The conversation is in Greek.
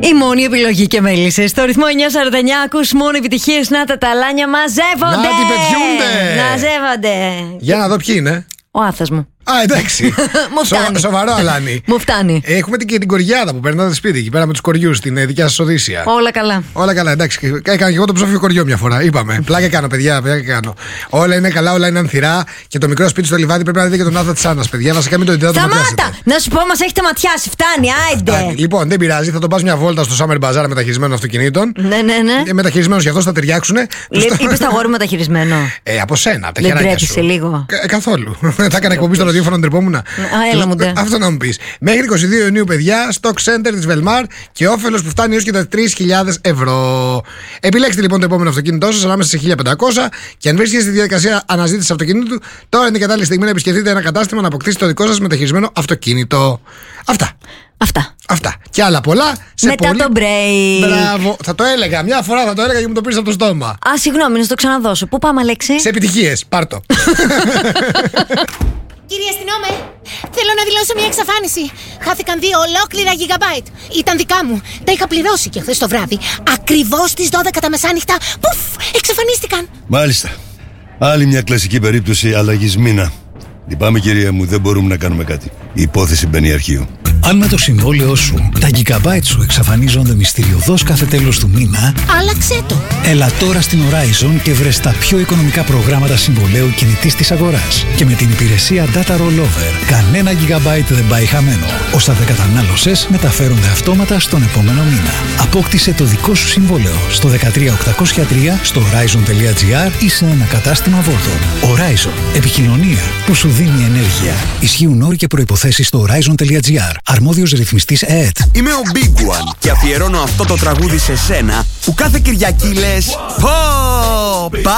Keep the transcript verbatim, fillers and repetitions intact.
Η μόνη επιλογή και μέλισσε. Στο ρυθμό εννιά σαράντα εννιά ακούς μόνο επιτυχίες. Να τα ταλάνια μαζεύονται. Να τι πετιούνται. Μαζεύονται. Για να δω ποιοι είναι. Ο άθας μου. Α, εντάξει. Μου φτάνει. Σο, σοβαρό, Αλάνη. Μου φτάνει. Έχουμε και την κοριάδα που περνάτε σπίτι εκεί πέρα με του κοριού στην ε, δικιά σα Οδύσσια. Όλα καλά. Όλα καλά, εντάξει. Έκανα και εγώ το ψόφιο κοριό μια φορά. Είπαμε. Πλάκα κάνω, παιδιά, πλάκα κάνω. Όλα είναι καλά, όλα είναι ανθυρά. Και το μικρό σπίτι στο λιβάδι πρέπει να δείτε και τον άθα τη Άννα, παιδιά. Βασικά μην το δείτε. Σταμάτα! Να σου πω, μα έχετε ματιάσει. Φτάνει, άιντε. Φτάνει. Λοιπόν, δεν πειράζει, θα το πα μια βόλτα στο Summer Bazaar μεταχειρισμένων αυτοκινήτων. Ναι, ναι, ναι. Ε, μεταχειρισμένου και αυτό θα ταιριάξουν. Είπε τα αγόρι μεταχειρισμένο. Ε, από σένα, τα δεν χεράκια τρέπεσαι σου. λίγο. Κα, καθόλου. Θα έκανα εκπομπή στο ραδιόφωνο να τρεπόμουν. Α, έλα μου ντε. Αυτό να μου πει. Μέχρι είκοσι δύο Ιουνίου, παιδιά, Stock Center της Velmar και όφελος που φτάνει έως και τα τρεις χιλιάδες ευρώ. Επιλέξτε λοιπόν το επόμενο αυτοκίνητό σας ανάμεσα σε χίλια πεντακόσια και αν βρίσκεστε στη διαδικασία αναζήτησης αυτοκίνητου, τώρα είναι η κατάλληλη στιγμή να επισκεφτείτε ένα κατάστημα να αποκτήσετε το δικό σας μεταχειρισμένο αυτοκίνητο. Αυτά. Αυτά. Αυτά. Και άλλα πολλά σε μετά πολύ... το break. Μπράβο. Θα το έλεγα. Μια φορά θα το έλεγα και μου το πήρες από το στόμα. Α, συγγνώμη, να στο ξαναδώσω. Πού πάμε, Αλέξη? Σε επιτυχίες. Πάρτο. Κύριε αστυνόμε, θέλω να δηλώσω μια εξαφάνιση. Χάθηκαν δύο ολόκληρα gigabyte. Ήταν δικά μου. Τα είχα πληρώσει και χθες το βράδυ. Ακριβώς στις δώδεκα τα μεσάνυχτα. Πουφ, εξαφανίστηκαν. Μάλιστα. Άλλη μια κλασική περίπτωση αλλαγής μήνα. Λυπάμαι, κυρία μου, δεν μπορούμε να κάνουμε κάτι. Η υπόθεση μπαίνει αρχείο. Αν με το συμβόλαιό σου τα gigabyte σου εξαφανίζονται μυστηριωδώς κάθε τέλος του μήνα, άλλαξέ το. Έλα τώρα στην Horizon και βρες τα πιο οικονομικά προγράμματα συμβολέου κινητής της αγοράς. Και με την υπηρεσία Data Rollover, κανένα gigabyte δεν πάει χαμένο. Όσα δεν κατανάλωσες μεταφέρονται αυτόματα στον επόμενο μήνα. Απόκτησε το δικό σου συμβόλαιο στο δεκατρία οκτακόσια τρία, στο horizon.gr ή σε ένα κατάστημα Vodafone. Horizon. Επικοινωνία που σου δίνει ενέργεια. Ισχύουν όροι και προϋποθέσεις στο horizon.gr. Αρμόδιος ρυθμιστής ΕΕΤ. Είμαι ο Big One και αφιερώνω αυτό το τραγούδι σε σένα που κάθε Κυριακή λες «Πω,